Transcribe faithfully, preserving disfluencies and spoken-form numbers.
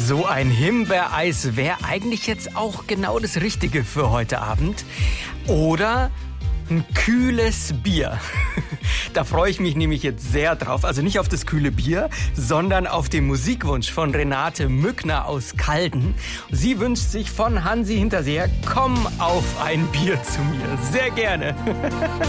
So ein Himbeereis wäre eigentlich jetzt auch genau das Richtige für heute Abend. Oder ein kühles Bier. Da freue ich mich nämlich jetzt sehr drauf. Also nicht auf das kühle Bier, sondern auf den Musikwunsch von Renate Mückner aus Calden. Sie wünscht sich von Hansi Hinterseher, komm auf ein Bier zu mir. Sehr gerne.